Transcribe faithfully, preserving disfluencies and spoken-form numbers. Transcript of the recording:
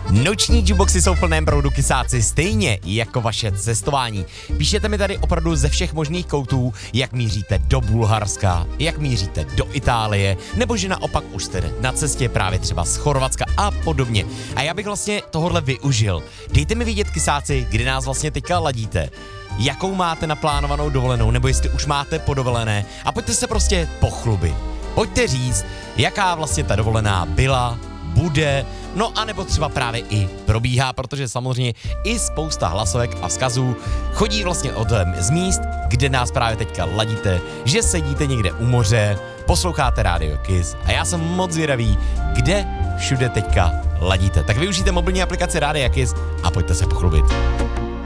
Noční jukeboxy jsou v plném proudu, kysáci, stejně jako vaše cestování. Píšete mi tady opravdu ze všech možných koutů, jak míříte do Bulharska, jak míříte do Itálie, nebo že naopak už jste na cestě právě třeba z Chorvatska a podobně. A já bych vlastně tohle využil. Dejte mi vědět, kysáci, kdy nás vlastně teďka ladíte. Jakou máte naplánovanou dovolenou, nebo jestli už máte podovolené, a pojďte se prostě pochlubit. Pojďte říct, jaká vlastně ta dovolená byla, bude, no a nebo třeba právě i probíhá, protože samozřejmě i spousta hlasovek a vzkazů chodí vlastně od z míst, kde nás právě teďka ladíte, že sedíte někde u moře, posloucháte Radio Kiss a já jsem moc zvědavý, kde všude teďka ladíte. Tak využijte mobilní aplikaci Radio Kiss a pojďte se pochlubit.